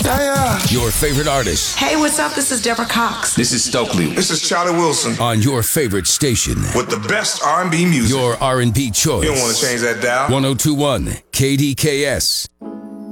Your favorite artists Hey, what's up? This is Deborah Cox. This is Stokely. This is Charlie Wilson on your favorite station. with the best R&B music. Your R&B choice. You don't want to change that dial. 1021 KDKS.